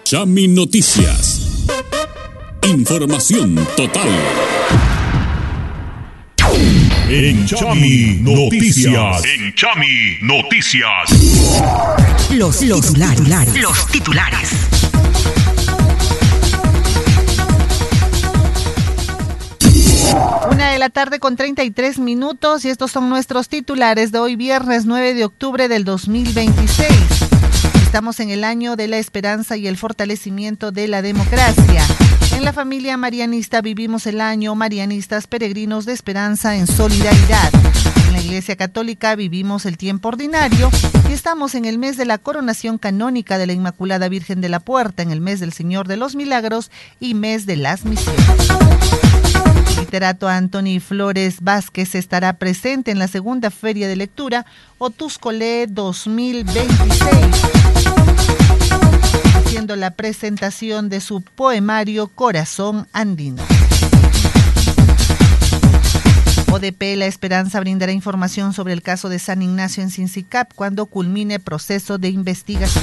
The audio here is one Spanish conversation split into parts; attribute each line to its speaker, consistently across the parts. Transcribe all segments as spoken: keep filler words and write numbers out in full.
Speaker 1: Chami Noticias. Información total.
Speaker 2: En Chami Noticias.
Speaker 3: En Chami Noticias.
Speaker 4: Los, los titulares. Los titulares.
Speaker 5: Una de la tarde con treinta y tres minutos y estos son nuestros titulares de hoy viernes nueve de octubre del dos mil veintiséis. Estamos en el año de la esperanza y el fortalecimiento de la democracia. En la familia marianista vivimos el año Marianistas Peregrinos de Esperanza en Solidaridad. En la Iglesia Católica vivimos el tiempo ordinario y estamos en el mes de la coronación canónica de la Inmaculada Virgen de la Puerta, en el mes del Señor de los Milagros y mes de las Misiones. El literato Anthony Flores Vázquez estará presente en la segunda Feria de Lectura Otuscolé dos mil veintiséis, haciendo la presentación de su poemario Corazón Andino. O D P La Esperanza brindará información sobre el caso de San Ignacio en Sincicap cuando culmine proceso de investigación.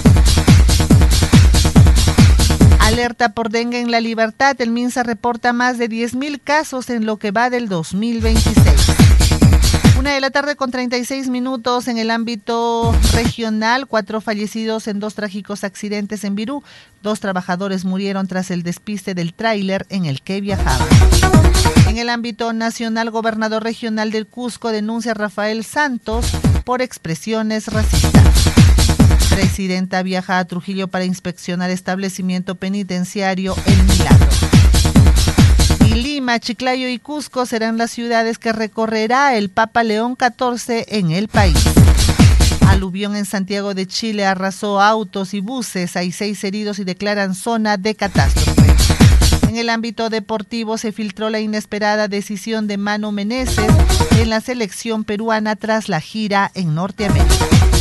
Speaker 5: Alerta por dengue en La Libertad. El MINSA reporta más de diez mil casos en lo que va del dos mil veintiséis. Una de la tarde con treinta y seis minutos en el ámbito regional. Cuatro fallecidos en dos trágicos accidentes en Virú. Dos trabajadores murieron tras el despiste del tráiler en el que viajaban. En el ámbito nacional, gobernador regional del Cusco denuncia a Rafael Santos por expresiones racistas. Presidenta viaja a Trujillo para inspeccionar establecimiento penitenciario El Milagro. Y Lima, Chiclayo y Cusco serán las ciudades que recorrerá el Papa León catorce en el país. Aluvión en Santiago de Chile arrasó autos y buses. Hay seis heridos y declaran zona de catástrofe. En el ámbito deportivo se filtró la inesperada decisión de Manu Meneses en la selección peruana tras la gira en Norteamérica.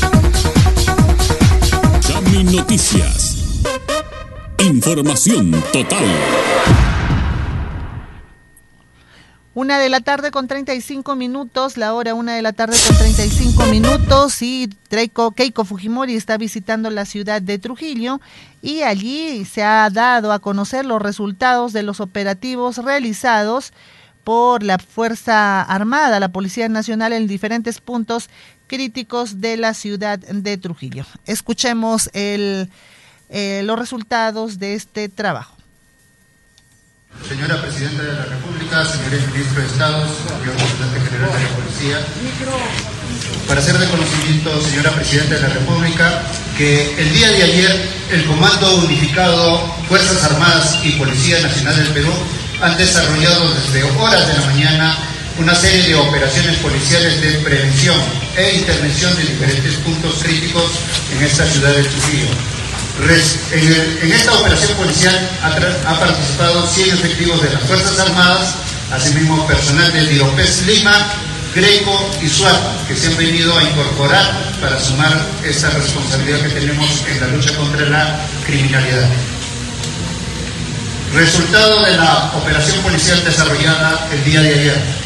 Speaker 1: Chami Noticias. Información total.
Speaker 5: Una de la tarde con treinta y cinco minutos, la hora una de la tarde con treinta y cinco minutos y Keiko, Keiko Fujimori está visitando la ciudad de Trujillo y allí se ha dado a conocer los resultados de los operativos realizados por la Fuerza Armada, la Policía Nacional en diferentes puntos críticos de la ciudad de Trujillo. Escuchemos el, eh, los resultados de este trabajo.
Speaker 6: Señora Presidenta de la República, señores Ministros de Estado, señor Comandante General de la Policía, para hacer de conocimiento, señora Presidenta de la República, que el día de ayer el Comando Unificado, Fuerzas Armadas y Policía Nacional del Perú han desarrollado desde horas de la mañana una serie de operaciones policiales de prevención e intervención de diferentes puntos críticos en esta ciudad de Trujillo. En, el, en esta operación policial ha, ha participado cien efectivos de las Fuerzas Armadas, asimismo personal del DIROPES Lima, Greco y SWAT, que se han venido a incorporar para sumar esta responsabilidad que tenemos en la lucha contra la criminalidad. Resultado de la operación policial desarrollada el día de ayer.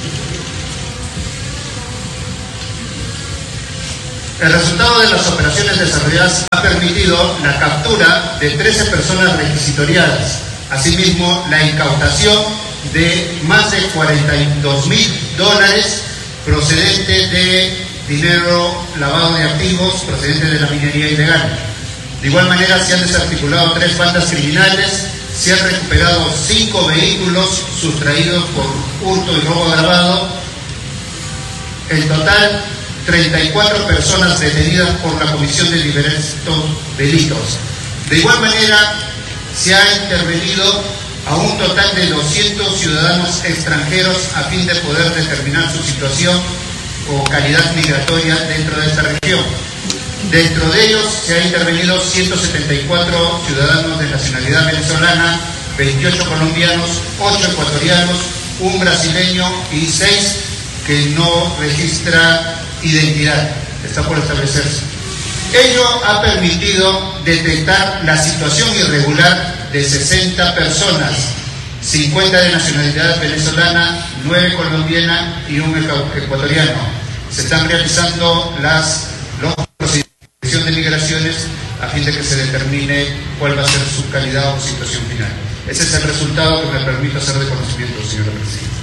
Speaker 6: El resultado de las operaciones desarrolladas ha permitido la captura de trece personas requisitoriadas, asimismo la incautación de más de cuarenta y dos mil dólares procedentes de dinero lavado de activos procedentes de la minería ilegal. De igual manera se han desarticulado tres bandas criminales, se han recuperado cinco vehículos sustraídos por hurto y robo agravado. En total, treinta y cuatro personas detenidas por la comisión de diversos delitos. De igual manera, se ha intervenido a un total de doscientos ciudadanos extranjeros a fin de poder determinar su situación o calidad migratoria dentro de esta región. Dentro de ellos se ha intervenido ciento setenta y cuatro ciudadanos de nacionalidad venezolana, veintiocho colombianos, ocho ecuatorianos, un brasileño y seis que no registra identidad, está por establecerse. Ello ha permitido detectar la situación irregular de sesenta personas, cincuenta de nacionalidad venezolana, nueve colombiana y un ecuatoriano. Se están realizando las los procedimientos de migraciones a fin de que se determine cuál va a ser su calidad o situación final. Ese es el resultado que me permite hacer de conocimiento, señora Presidenta.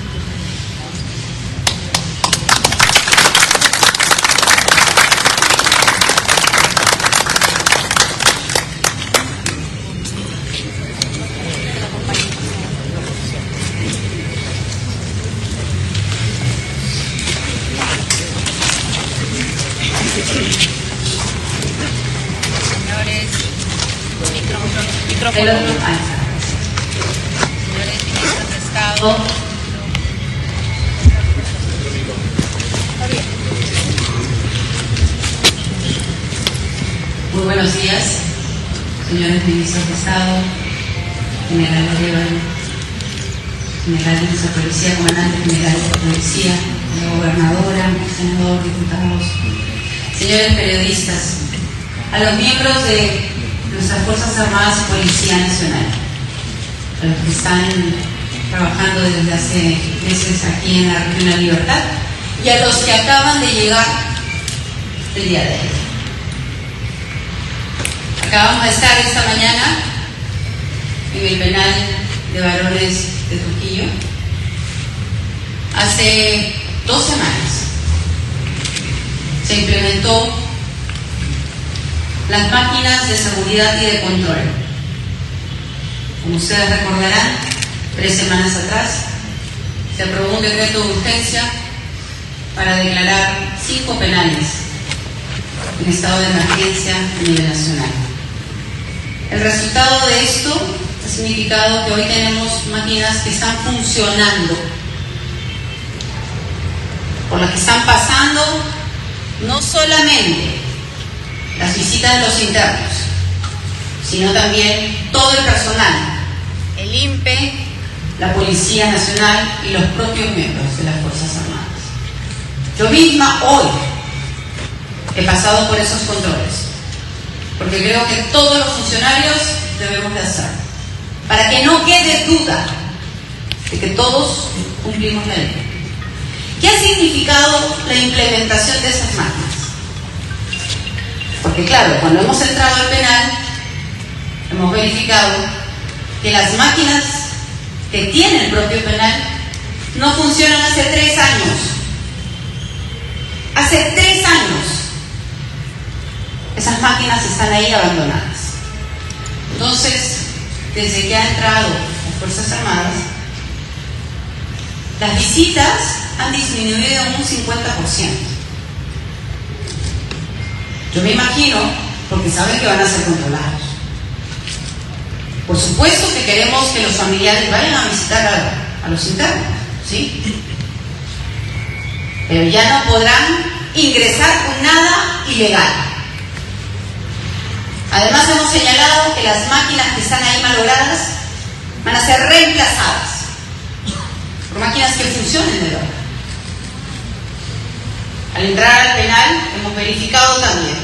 Speaker 7: El otro, ah, señores ministros de Estado, muy buenos días, señores ministros de Estado, general Olivar, general de nuestra policía, comandante general de la policía, la gobernadora, senador, diputados, señores periodistas, a los miembros de nuestras Fuerzas Armadas y Policía Nacional, a los que están trabajando desde hace meses aquí en la región de La Libertad, y a los que acaban de llegar el día de hoy. Acabamos de estar esta mañana en el penal de varones de Trujillo. Hace dos semanas se implementó las máquinas de seguridad y de control. Como ustedes recordarán, tres semanas atrás se aprobó un decreto de urgencia para declarar cinco penales en estado de emergencia a nivel nacional. El resultado de esto ha significado que hoy tenemos máquinas que están funcionando, por las que están pasando no solamente las visitas de los internos, sino también todo el personal, el I N P E, la Policía Nacional y los propios miembros de las Fuerzas Armadas. Yo misma hoy he pasado por esos controles, porque creo que todos los funcionarios debemos de hacerlo, para que no quede duda de que todos cumplimos la ley. ¿Qué ha significado la implementación de esas máquinas? Porque claro, cuando hemos entrado al penal, hemos verificado que las máquinas que tiene el propio penal no funcionan hace tres años. Hace tres años esas máquinas están ahí abandonadas. Entonces, desde que ha entrado las Fuerzas Armadas, las visitas han disminuido en un cincuenta por ciento. Yo me imagino, porque saben que van a ser controlados. Por supuesto que queremos que los familiares vayan a visitar a, a los internos, ¿sí? Pero ya no podrán ingresar con nada ilegal. Además hemos señalado que las máquinas que están ahí malogradas van a ser reemplazadas por máquinas que funcionen de verdad. Al entrar al penal hemos verificado también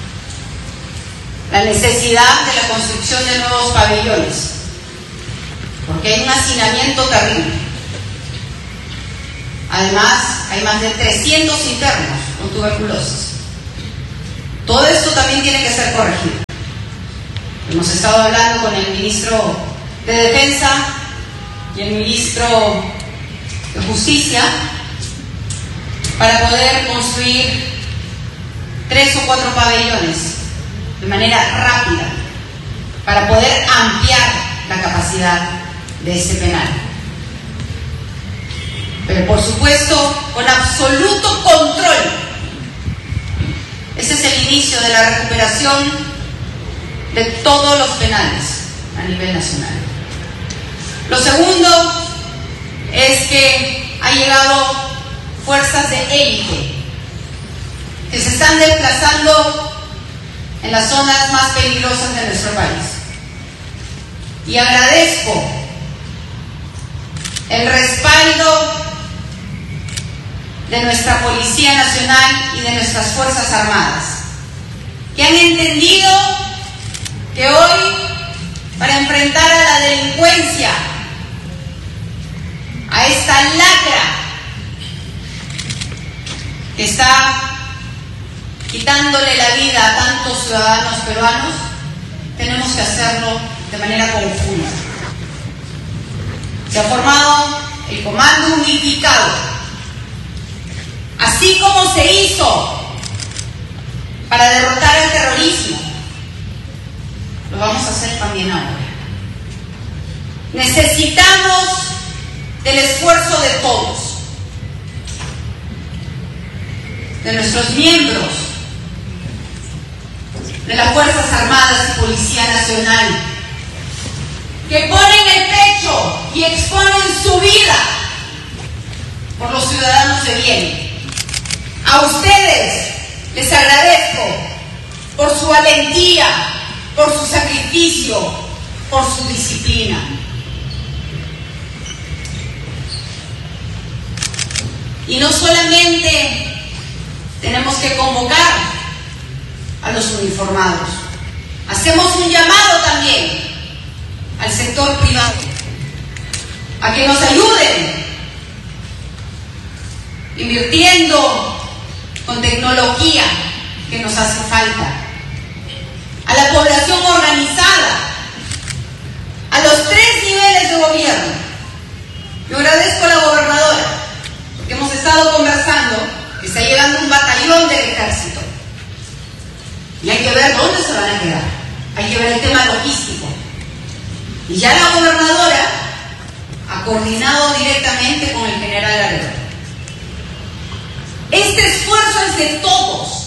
Speaker 7: la necesidad de la construcción de nuevos pabellones, porque hay un hacinamiento terrible. Además, hay más de trescientos internos con tuberculosis. Todo esto también tiene que ser corregido. Hemos estado hablando con el ministro de Defensa y el ministro de Justicia para poder construir tres o cuatro pabellones de manera rápida, para poder ampliar la capacidad de ese penal. Pero por supuesto, con absoluto control. Ese es el inicio de la recuperación de todos los penales a nivel nacional. Lo segundo es que ha llegado fuerzas de élite que se están desplazando en las zonas más peligrosas de nuestro país. Y agradezco el respaldo de nuestra Policía Nacional y de nuestras Fuerzas Armadas, que han entendido que hoy, para enfrentar a la delincuencia, a esta lacra que está quitándole la vida a tantos ciudadanos peruanos, hacerlo de manera conjunta. Se ha formado el Comando Unificado, así como se hizo para derrotar el terrorismo, lo vamos a hacer también ahora. Necesitamos del esfuerzo de todos, de nuestros miembros, de las Fuerzas Armadas y Policía Nacional, que ponen el pecho y exponen su vida por los ciudadanos de bien. A ustedes les agradezco por su valentía, por su sacrificio, por su disciplina. Y no solamente tenemos que convocar a los uniformados, hacemos un llamado también al sector privado a que nos ayuden invirtiendo con tecnología que nos hace falta, a la población organizada, a los tres niveles de gobierno. Yo agradezco a la gobernadora porque hemos estado conversando que está llegando un batallón del ejército y hay que ver dónde se van a quedar, hay que ver el tema logístico. Y ya la gobernadora ha coordinado directamente con el general Aredo. Este esfuerzo es de todos.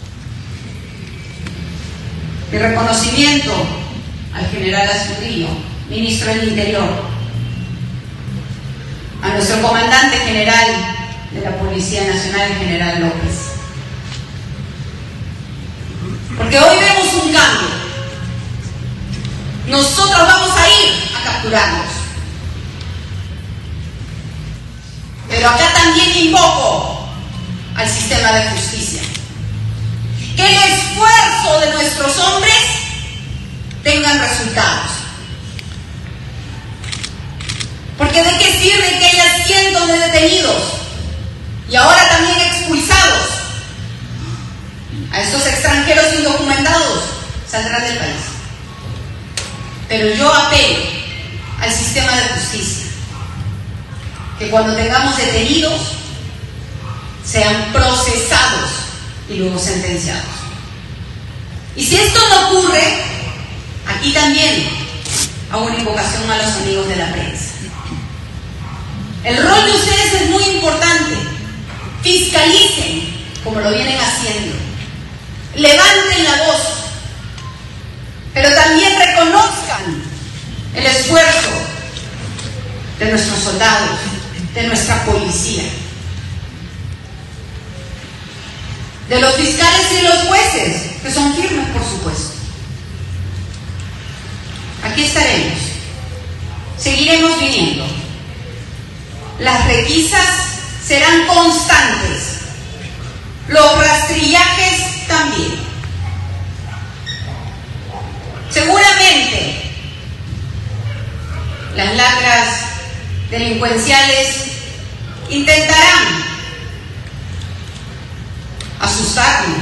Speaker 7: Mi reconocimiento al general Astudillo, ministro del Interior, a nuestro comandante general de la Policía Nacional, el general López. Porque hoy vemos un cambio. Nosotros vamos a ir a capturarlos. Pero acá también invoco al sistema de justicia. Que el esfuerzo de nuestros hombres tengan resultados. Porque ¿de qué sirve que haya cientos de detenidos y ahora también expulsados? A estos extranjeros indocumentados saldrán del país. Pero yo apelo al sistema de justicia, que cuando tengamos detenidos sean procesados y luego sentenciados. Y si esto no ocurre, aquí también hago una invocación a los amigos de la prensa. El rol de ustedes es muy importante. Fiscalicen como lo vienen haciendo. Levanten la voz, pero también reconozcan el esfuerzo de nuestros soldados, de nuestra policía, de los fiscales y los jueces, que son firmes, por supuesto. Aquí estaremos, seguiremos viniendo. Las requisas serán constantes, los rastrillajes también. Seguramente las lacras delincuenciales intentarán asustarnos,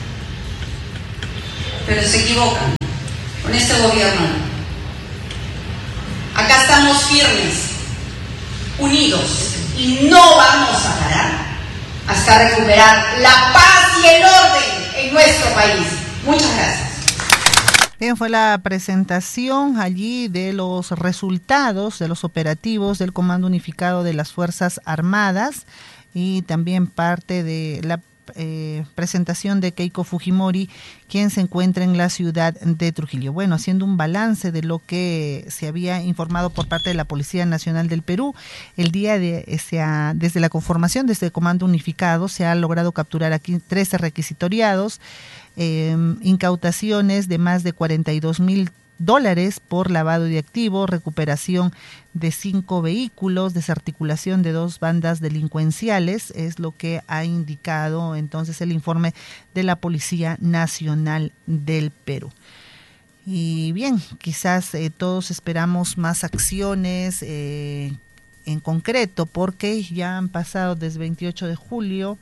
Speaker 7: pero se equivocan. Con este gobierno no. Acá estamos firmes, unidos, y no vamos a parar hasta recuperar la paz y el orden en nuestro país. Muchas gracias.
Speaker 5: Bien, fue la presentación allí de los resultados de los operativos del Comando Unificado de las Fuerzas Armadas y también parte de la eh, presentación de Keiko Fujimori, quien se encuentra en la ciudad de Trujillo. Bueno, haciendo un balance de lo que se había informado por parte de la Policía Nacional del Perú, el día de se ha, desde la conformación de este Comando Unificado se ha logrado capturar aquí trece requisitoriados, Eh, incautaciones de más de cuarenta y dos mil dólares por lavado de activos, recuperación de cinco vehículos, desarticulación de dos bandas delincuenciales, es lo que ha indicado entonces el informe de la Policía Nacional del Perú. Y bien, quizás eh, todos esperamos más acciones eh, en concreto, porque ya han pasado desde veintiocho de julio,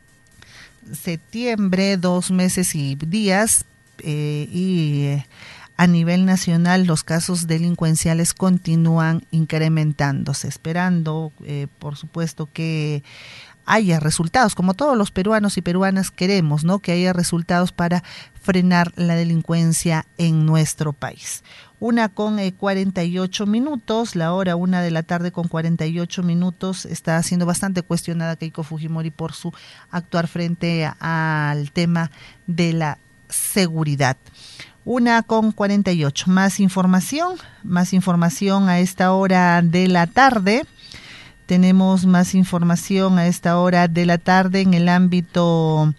Speaker 5: septiembre, dos meses y días, eh, y a nivel nacional los casos delincuenciales continúan incrementándose, esperando, eh, por supuesto, que haya resultados, como todos los peruanos y peruanas queremos, ¿no? Que haya resultados para frenar la delincuencia en nuestro país. Una con eh, cuarenta y ocho minutos, la hora una de la tarde con cuarenta y ocho minutos, está siendo bastante cuestionada Keiko Fujimori por su actuar frente a, al tema de la seguridad. Una con cuarenta y ocho, más información, más información a esta hora de la tarde. Tenemos más información a esta hora de la tarde en el ámbito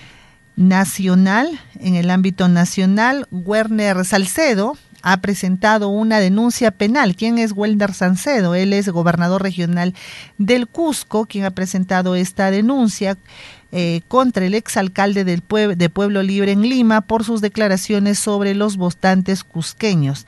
Speaker 5: nacional. En el ámbito nacional, Werner Salcedo ha presentado una denuncia penal. ¿Quién es Werner Salcedo? Él es gobernador regional del Cusco, quien ha presentado esta denuncia eh, contra el exalcalde del pue- de Pueblo Libre en Lima por sus declaraciones sobre los votantes cusqueños.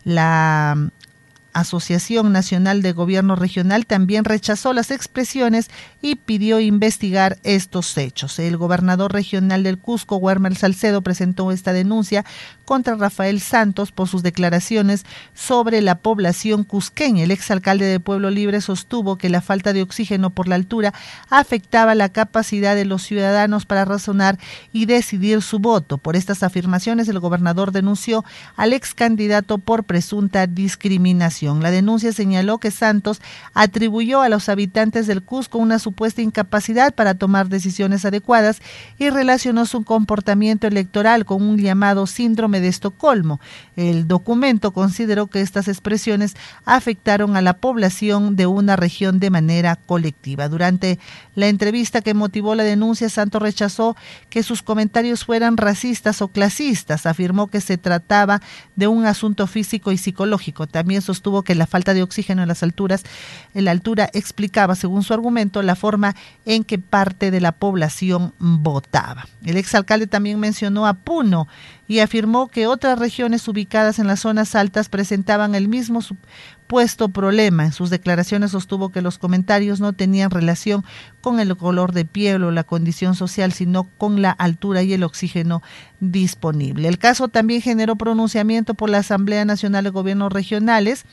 Speaker 5: La Asociación Nacional de Gobierno Regional también rechazó las expresiones y pidió investigar estos hechos. El gobernador regional del Cusco, Werner Salcedo, presentó esta denuncia contra Rafael Santos por sus declaraciones sobre la población cusqueña. El exalcalde de Pueblo Libre sostuvo que la falta de oxígeno por la altura afectaba la capacidad de los ciudadanos para razonar y decidir su voto. Por estas afirmaciones, el gobernador denunció al ex candidato por presunta discriminación. La denuncia señaló que Santos atribuyó a los habitantes del Cusco una supuesta incapacidad para tomar decisiones adecuadas y relacionó su comportamiento electoral con un llamado síndrome de Estocolmo. El documento consideró que estas expresiones afectaron a la población de una región de manera colectiva. Durante la entrevista que motivó la denuncia, Santos rechazó que sus comentarios fueran racistas o clasistas. Afirmó que se trataba de un asunto físico y psicológico. También sostuvo que la falta de oxígeno en las alturas, en la altura explicaba, según su argumento, la forma en que parte de la población votaba. El exalcalde también mencionó a Puno y afirmó que otras regiones ubicadas en las zonas altas presentaban el mismo supuesto problema. En sus declaraciones sostuvo que los comentarios no tenían relación con el color de piel o la condición social, sino con la altura y el oxígeno disponible. El caso también generó pronunciamiento por la Asamblea Nacional de Gobiernos Regionales,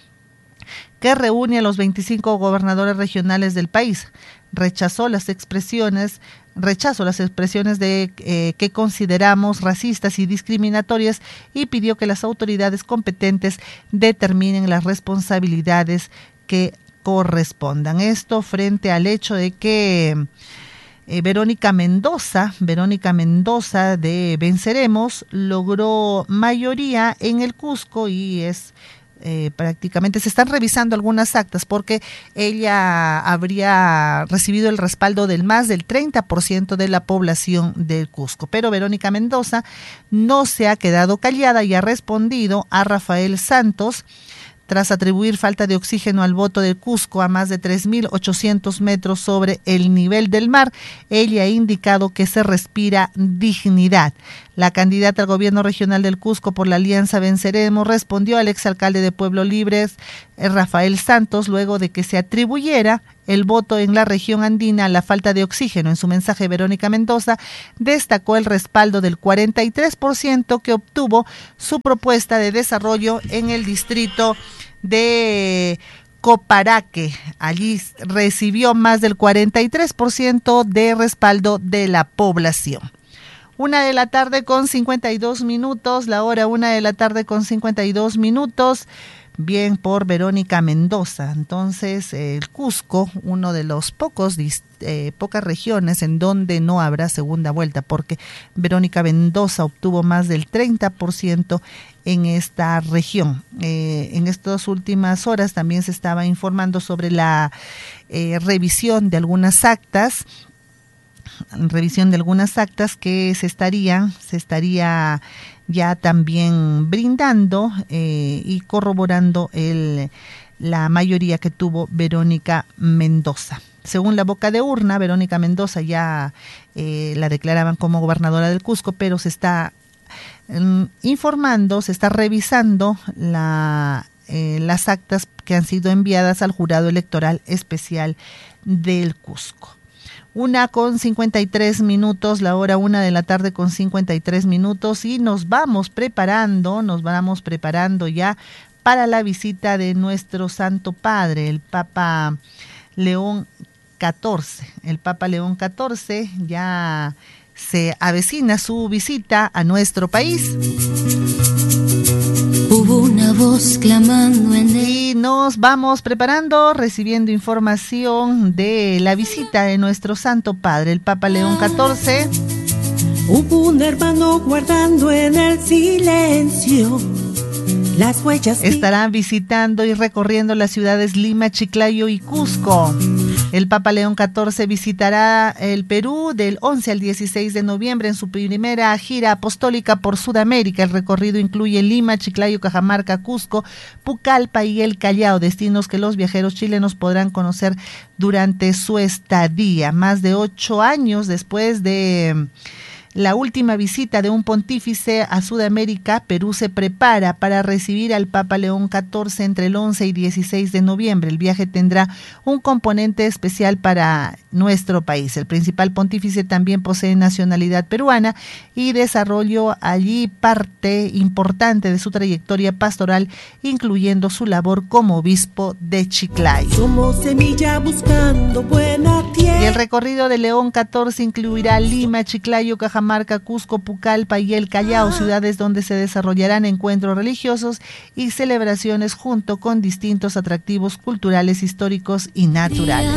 Speaker 5: que reúne a los veinticinco gobernadores regionales del país. Rechazó las expresiones, rechazó las expresiones de eh, que consideramos racistas y discriminatorias y pidió que las autoridades competentes determinen las responsabilidades que correspondan. Esto frente al hecho de que eh, Verónica Mendoza, Verónica Mendoza de Venceremos logró mayoría en el Cusco y es Eh, prácticamente se están revisando algunas actas porque ella habría recibido el respaldo del más del treinta por ciento de la población del Cusco. Pero Verónica Mendoza no se ha quedado callada y ha respondido a Rafael Santos tras atribuir falta de oxígeno al voto del Cusco a más de tres mil ochocientos metros sobre el nivel del mar. Ella ha indicado que se respira dignidad. La candidata al gobierno regional del Cusco por la Alianza Venceremos respondió al exalcalde de Pueblo Libre, Rafael Santos, luego de que se atribuyera el voto en la región andina a la falta de oxígeno. En su mensaje, Verónica Mendoza destacó el respaldo del cuarenta y tres por ciento que obtuvo su propuesta de desarrollo en el distrito de Coparaque. Allí recibió más del cuarenta y tres por ciento de respaldo de la población. Una de la tarde con cincuenta y dos minutos, la hora una de la tarde con cincuenta y dos minutos. Bien por Verónica Mendoza. Entonces, el Cusco, uno de los pocos eh, pocas regiones en donde no habrá segunda vuelta, porque Verónica Mendoza obtuvo más del treinta por ciento en esta región. Eh, en estas últimas horas también se estaba informando sobre la eh, revisión de algunas actas, revisión de algunas actas que se estarían, se estaría ya también brindando eh, y corroborando el, la mayoría que tuvo Verónica Mendoza. Según la boca de urna, Verónica Mendoza ya eh, la declaraban como gobernadora del Cusco, pero se está eh, informando, se está revisando la, eh, las actas que han sido enviadas al Jurado Electoral Especial del Cusco. Una con cincuenta y tres minutos, la hora una de la tarde con cincuenta y tres minutos, y nos vamos preparando, nos vamos preparando ya para la visita de nuestro Santo Padre, el Papa León catorce. El Papa León catorce ya se avecina su visita a nuestro país.
Speaker 8: Hubo una voz clamando en el...
Speaker 5: Y nos vamos preparando, recibiendo información de la visita de nuestro Santo Padre, el Papa León catorce.
Speaker 9: Hubo un hermano guardando en el silencio las huellas.
Speaker 5: Estarán visitando y recorriendo las ciudades Lima, Chiclayo y Cusco. El Papa León catorce visitará el Perú del once al dieciséis de noviembre en su primera gira apostólica por Sudamérica. El recorrido incluye Lima, Chiclayo, Cajamarca, Cusco, Pucallpa y el Callao, destinos que los viajeros chilenos podrán conocer durante su estadía. Más de ocho años después de la última visita de un pontífice a Sudamérica, Perú se prepara para recibir al Papa León catorce entre el once y dieciséis de noviembre. El viaje tendrá un componente especial para nuestro país. El principal pontífice también posee nacionalidad peruana y desarrolló allí parte importante de su trayectoria pastoral, incluyendo su labor como obispo de Chiclayo.
Speaker 9: Somos semilla buscando buena tierra.
Speaker 5: Y el recorrido de León catorce incluirá Lima, Chiclayo, Cajamarca, Cusco, Pucallpa y el Callao, ciudades donde se desarrollarán encuentros religiosos y celebraciones junto con distintos atractivos culturales, históricos y naturales.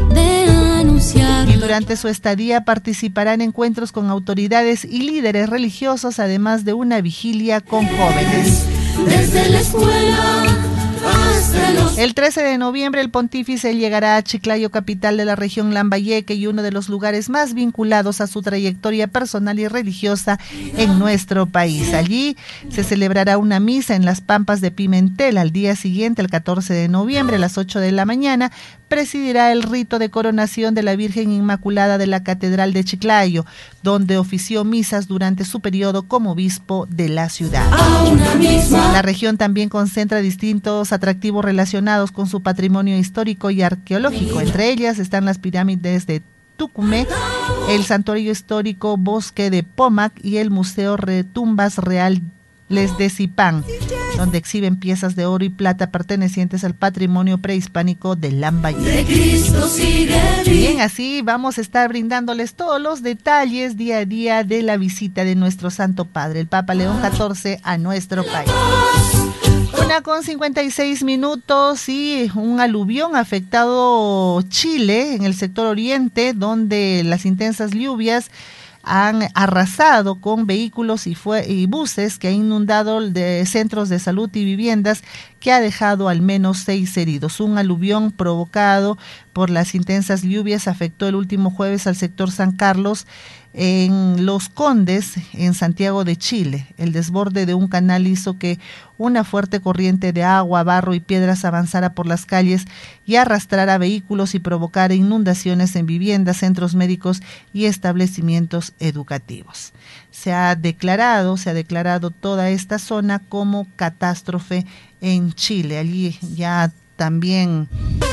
Speaker 5: Y durante su estadía participarán en encuentros con autoridades y líderes religiosos, además de una vigilia con jóvenes.
Speaker 8: Desde la escuela hasta los...
Speaker 5: El trece de noviembre el pontífice llegará a Chiclayo, capital de la región Lambayeque y uno de los lugares más vinculados a su trayectoria personal y religiosa en nuestro país. Allí se celebrará una misa en las Pampas de Pimentel. Al día siguiente, el catorce de noviembre, a las ocho de la mañana, presidirá el rito de coronación de la Virgen Inmaculada de la Catedral de Chiclayo, donde ofició misas durante su periodo como obispo de la ciudad. La región también concentra distintos atractivos relacionados con su patrimonio histórico y arqueológico. Entre ellas están las pirámides de Tucumé, el santuario histórico Bosque de Pomac y el Museo Retumbas Reales de Zipán, donde exhiben piezas de oro y plata pertenecientes al patrimonio prehispánico de Lambayeque. Bien, así vamos a estar brindándoles todos los detalles día a día de la visita de nuestro Santo Padre, el Papa León catorce, a nuestro país. Una con cincuenta y seis minutos y un aluvión ha afectado Chile en el sector oriente, donde las intensas lluvias han arrasado con vehículos y, fue, y buses que han inundado de centros de salud y viviendas, que ha dejado al menos seis heridos. Un aluvión provocado por las intensas lluvias afectó el último jueves al sector San Carlos en Los Condes, en Santiago de Chile. El desborde de un canal hizo que una fuerte corriente de agua, barro y piedras avanzara por las calles y arrastrara vehículos y provocara inundaciones en viviendas, centros médicos y establecimientos educativos. Se ha declarado, se ha declarado toda esta zona como catástrofe en Chile. Allí ya también,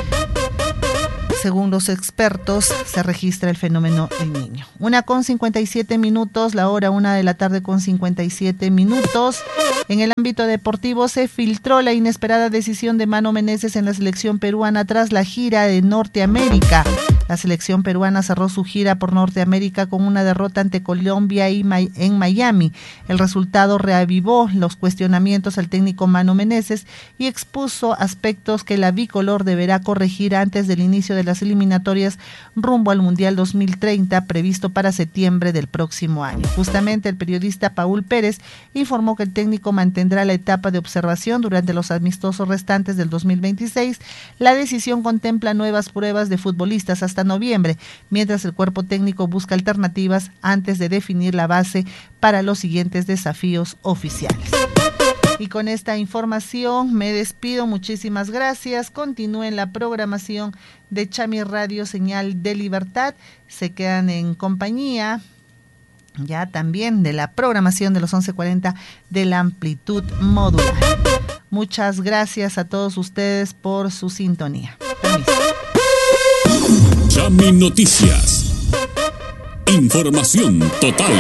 Speaker 5: según los expertos, se registra el fenómeno El Niño. Una con cincuenta y siete minutos, la hora una de la tarde con cincuenta y siete minutos. En el ámbito deportivo se filtró la inesperada decisión de Mano Menezes en la selección peruana tras la gira de Norteamérica. La selección peruana cerró su gira por Norteamérica con una derrota ante Colombia y en Miami. El resultado reavivó los cuestionamientos al técnico Mano Menezes y expuso aspectos que la bicolor deberá corregir antes del inicio de las eliminatorias rumbo al Mundial dos mil treinta, previsto para septiembre del próximo año. Justamente el periodista Paul Pérez informó que el técnico mantendrá la etapa de observación durante los amistosos restantes del dos mil veintiséis. La decisión contempla nuevas pruebas de futbolistas hasta noviembre, mientras el cuerpo técnico busca alternativas antes de definir la base para los siguientes desafíos oficiales. Y con esta información me despido. Muchísimas gracias. Continúen la programación de Chami Radio, Señal de Libertad. Se quedan en compañía ya también de la programación de los once cuarenta de la amplitud modular. Muchas gracias a todos ustedes por su sintonía. Permiso.
Speaker 1: Chami Noticias. Información total.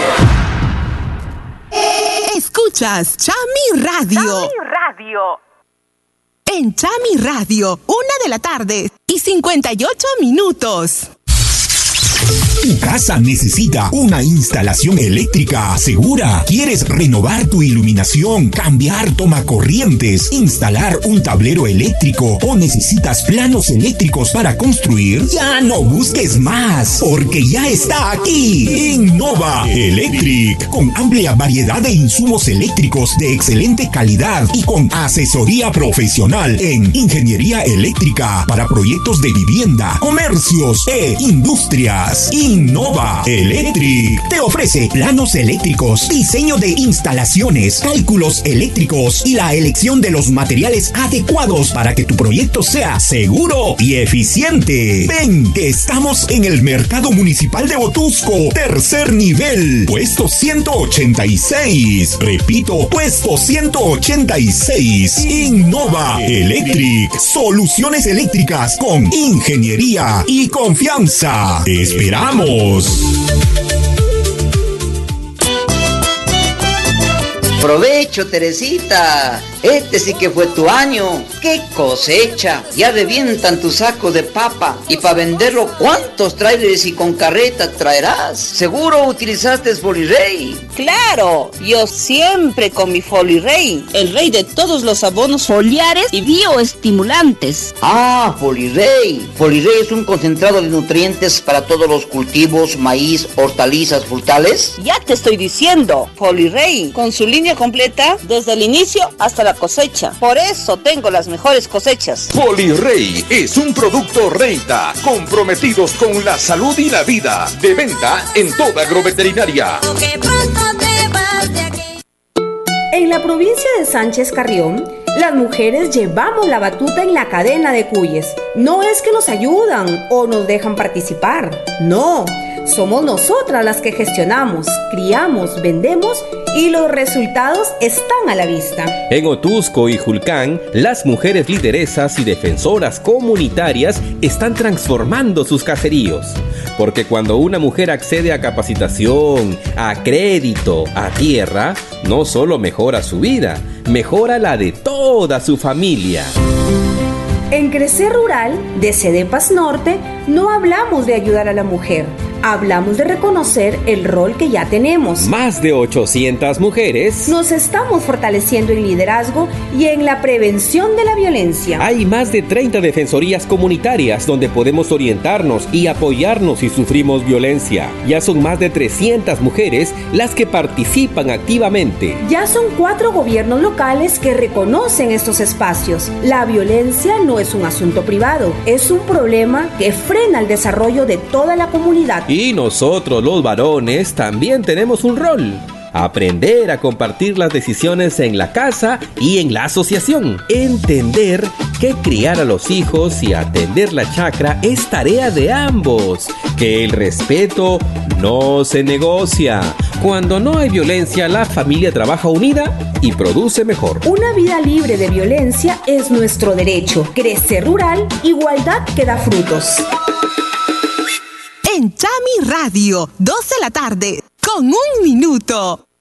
Speaker 4: Escuchas Chami Radio.
Speaker 10: Chami Radio.
Speaker 4: En Chami Radio, una de la tarde y cincuenta y ocho minutos.
Speaker 11: Tu casa necesita una instalación eléctrica segura. ¿Quieres renovar tu iluminación, cambiar tomacorrientes, instalar un tablero eléctrico o necesitas planos eléctricos para construir? Ya no busques más, porque ya está aquí Innova Electric, con amplia variedad de insumos eléctricos de excelente calidad y con asesoría profesional en ingeniería eléctrica para proyectos de vivienda, comercios e industrias. Innova Electric te ofrece planos eléctricos, diseño de instalaciones, cálculos eléctricos y la elección de los materiales adecuados para que tu proyecto sea seguro y eficiente. Ven, que estamos en el Mercado Municipal de Botusco, tercer nivel, puesto ciento ochenta y seis. Repito, puesto ciento ochenta y seis. Innova Electric, soluciones eléctricas con ingeniería y confianza. Te esperamos.
Speaker 12: Provecho, Teresita. Este sí que fue tu año. ¡Qué cosecha! Ya revientan tu saco de papa. Y para venderlo, ¿cuántos trailers y con carreta traerás? Seguro utilizaste Folirey.
Speaker 13: Claro, yo siempre con mi Folirey, el rey de todos los abonos foliares y bioestimulantes.
Speaker 12: Ah, Folirey. Folirey es un concentrado de nutrientes para todos los cultivos, maíz, hortalizas, frutales.
Speaker 13: Ya te estoy diciendo, Folirey, con su línea completa desde el inicio hasta la cosecha. Por eso tengo las mejores cosechas.
Speaker 14: Folirey es un producto Reita, comprometidos con la salud y la vida. De venta en toda agroveterinaria.
Speaker 15: En la provincia de Sánchez Carrión, las mujeres llevamos la batuta en la cadena de cuyes. No es que nos ayudan o nos dejan participar. No, somos nosotras las que gestionamos, criamos, vendemos y los resultados están a la vista.
Speaker 16: En Otusco y Julcán, las mujeres lideresas y defensoras comunitarias están transformando sus caseríos. Porque cuando una mujer accede a capacitación, a crédito, a tierra, no solo mejora su vida, mejora la de toda su familia.
Speaker 15: En Crecer Rural de Cedepas Norte no hablamos de ayudar a la mujer, hablamos de reconocer el rol que ya tenemos.
Speaker 16: Más de ochocientas mujeres.
Speaker 15: Nos estamos fortaleciendo en liderazgo y en la prevención de la violencia.
Speaker 16: Hay más de treinta defensorías comunitarias donde podemos orientarnos y apoyarnos si sufrimos violencia. Ya son más de trescientas mujeres las que participan activamente.
Speaker 15: Ya son cuatro gobiernos locales que reconocen estos espacios. La violencia no es un asunto privado, es un problema que frena el desarrollo de toda la comunidad.
Speaker 16: Y nosotros los varones también tenemos un rol. Aprender a compartir las decisiones en la casa y en la asociación. Entender que criar a los hijos y atender la chacra es tarea de ambos. Que el respeto no se negocia. Cuando no hay violencia, la familia trabaja unida y produce mejor.
Speaker 15: Una vida libre de violencia es nuestro derecho. Crecer Rural, igualdad que da frutos.
Speaker 4: En Chami Radio, dos de la tarde, con un minuto.